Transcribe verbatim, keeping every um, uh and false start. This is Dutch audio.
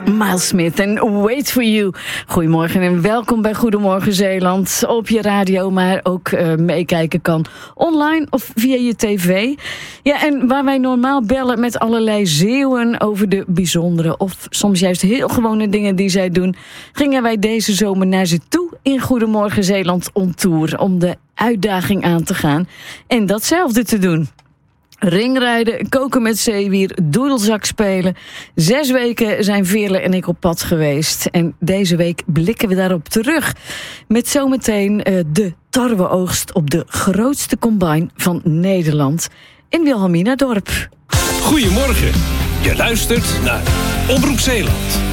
Miles Smith en Wait For You. Goedemorgen en welkom bij Goedemorgen Zeeland. Op je radio, maar ook uh, meekijken kan online of via je tv. Ja, en waar wij normaal bellen met allerlei Zeeuwen over de bijzondere of soms juist heel gewone dingen die zij doen, gingen wij deze zomer naar ze toe in Goedemorgen Zeeland on tour om de uitdaging aan te gaan en datzelfde te doen. Ringrijden, koken met zeewier, doedelzak spelen. Zes weken zijn Veerle en ik op pad geweest. En deze week blikken we daarop terug. Met zometeen uh, de tarweoogst op de grootste combine van Nederland. In Wilhelminadorp. Goedemorgen. Je luistert naar Omroep Zeeland.